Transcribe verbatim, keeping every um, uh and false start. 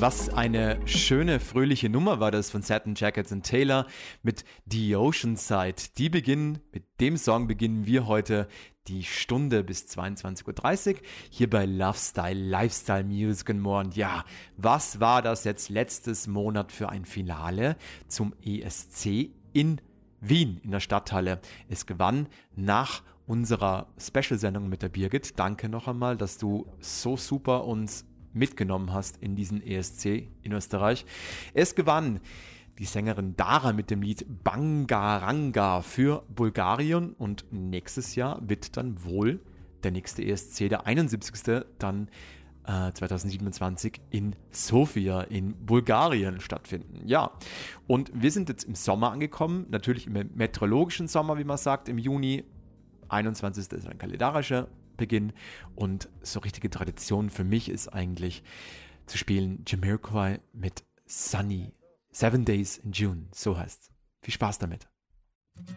Was eine schöne, fröhliche Nummer war das von Satin Jackets and Taylor mit The Ocean Side. Die beginnen, mit dem Song beginnen wir heute die Stunde bis zweiundzwanzig Uhr dreißig hier bei Lifestyle, Lifestyle Music and More. Und ja, was war das jetzt letztes Monat für ein Finale zum E S C in Wien in der Stadthalle? Es gewann nach unserer Special-Sendung mit der Birgit. Danke noch einmal, dass du so super uns mitgenommen hast in diesen E S C in Österreich. Es gewann die Sängerin Dara mit dem Lied Bangaranga für Bulgarien und nächstes Jahr wird dann wohl der nächste E S C, der einundsiebzigste dann äh, zweitausendsiebenundzwanzig in Sofia in Bulgarien stattfinden. Ja, und wir sind jetzt im Sommer angekommen, natürlich im meteorologischen Sommer, wie man sagt, im Juni. einundzwanzigster ist ein kalendarischer Beginn und so richtige Tradition für mich ist eigentlich zu spielen Jamiroquai mit Sunny, Seven Days in June, so heißt's. Viel Spaß damit.